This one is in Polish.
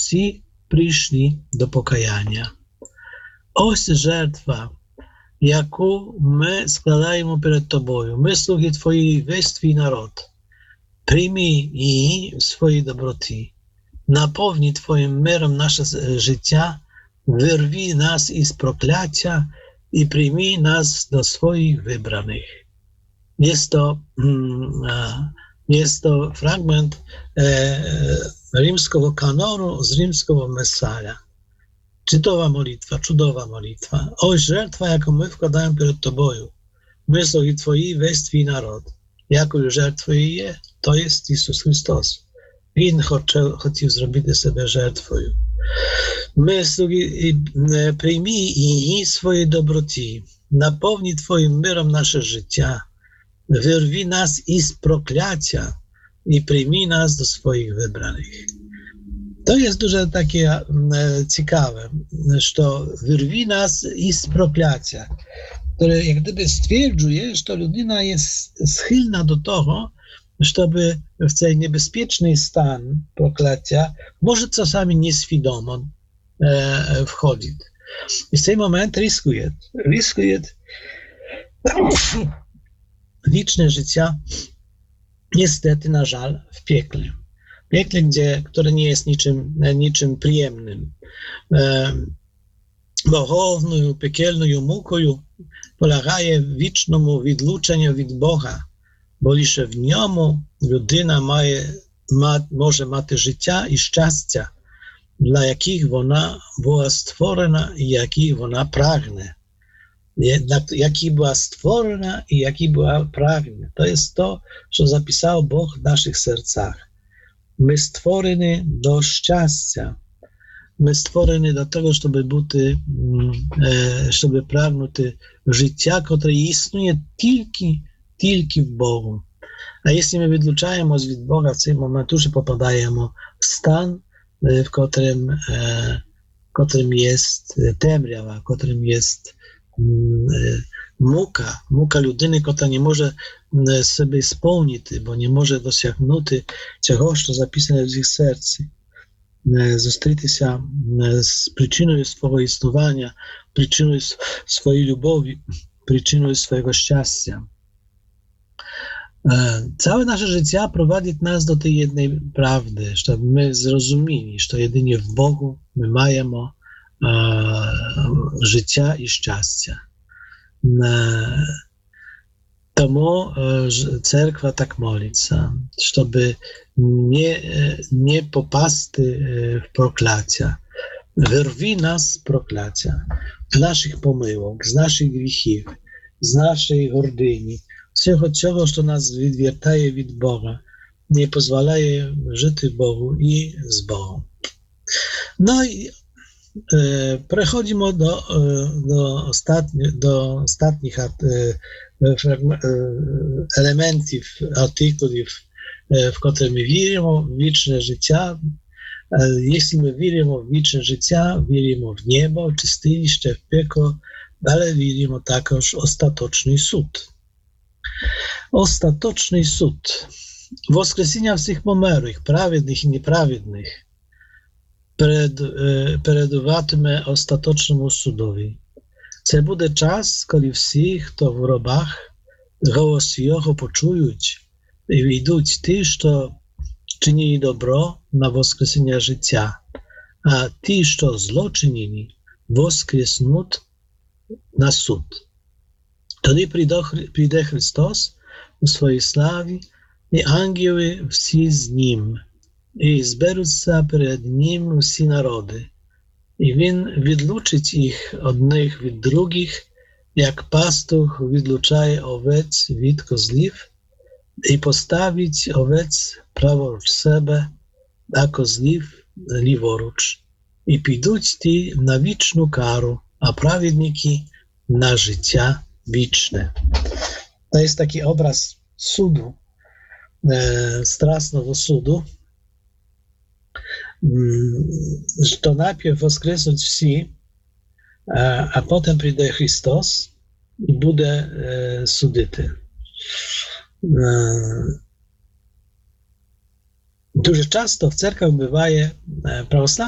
всі прийшли до покаяння. Ось жертва, яку ми складаємо перед тобою. Ми, слуги твої, весь твій народ. Приймі її в своїй доброті. Наповні твоїм миром наше життя, вирві нас із прокляття і приймі нас до своїх вибраних. Jest to fragment римського канону з римського Месаля. Чудова молитва. Ось жертва, яку ми вкладаємо перед тобою. Ми, слуги твої, весь твій народ. Якою жертвою є, то є Ісус Христос. Він хотів зробити себе жертвою. Ми, слуги, приймі її своїй доброті, наповні твоїм миром наше життя, вирві нас із прокляття і приймі нас до своїх вибраних. To jest дуже takie ciekawe, że wyrwi nas z prokляття, które jak gdyby stwierdzuje, że ludyna jest schylna do tego, żeby w ten niebezpieczny stan prokляття może czasami nieświadomo wchodzić. I w ten moment ryskuje wieczne życie, niestety, na żal, w piekle. Piekle, które nie jest niczym przyjemnym. Bohowną, piekielną muką polegaje wiecznemu wydluczeniu od Boga, bo lisze w niemu ludyna może mieć życia i szczęścia, dla jakich ona była stworzona i jakich ona pragnie. Jaki była stworzona i jaki była pragnie. To jest to, co zapisał Bóg w naszych sercach. My stworzeni do szczęścia. My stworzeni do tego, żeby pragnąć życia, które istnieje tylko w Bogu. A jeśli my wykluczamy od Boga, w tym momencie już popadajemy w stan, w którym jest temrjawa, w którym jest muka ludyny, która nie może sobie spełnić, bo nie może dosięgnąć czegoś, co zapisane w ich sercu. Zустріти się z przyczyną swojego istnienia, przyczyną swojej lubowi, przyczyną swojego szczęścia. Całe nasze życie prowadzi nas do tej jednej prawdy, żeby my zrozumieli, że jedynie w Bogu my mamy życia i szczęścia. Тому cerkwa tak молиться, żeby nie popaść w prokляття. Wyrwij nas z prokляття, z naszych pomyłek, z naszych grzechów, z naszej gordyni, всього цього, що нас відвертає від Бога, не дозволяє жити Богу і з Богом. No i przechodzimy do ostatnich elementów, artykułów, w których my wierzymy w wieczne życie. Jeśli my wierzymy w wieczne życie, wierzymy w niebo, czystyliście, w piekło, ale wierzymy także w ostateczny sąd. Ostateczny sąd. Woskresenia wszystkich pomerłych, prawiednych i nieprawednych, передуватиме остаточному судові. Це буде час, коли всі, хто в гробах, голос його почують і війдуть ті, що чинили добро на воскресення життя, а ті, що зло чинили, воскреснуть на суд. Тоді прийде Христос у своїй славі, і ангели всі з Ним. І зберуться перед Ним всі народи, і Він відлучить їх одних від других, як пастух відлучає овець від козлів, і поставить овець праворуч себе, а козлів ліворуч. І підуть ті на вічну кару, а праведники на життя вічне. To jest taki obraz sudu, strasznego sudu, że to najpierw woskresnąć wsi, a potem przyjdzie Chrystus i będzie sudity. Дуже часто в церквах буває православні